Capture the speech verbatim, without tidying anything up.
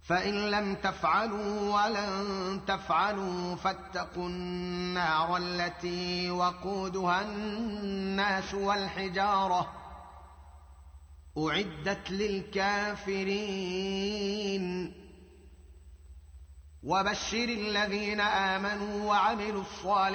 فإن لم تفعلوا ولن تفعلوا فاتقوا النار التي وقودها الناس والحجارة أعدت للكافرين وبشر الذين آمنوا وعملوا الصالحات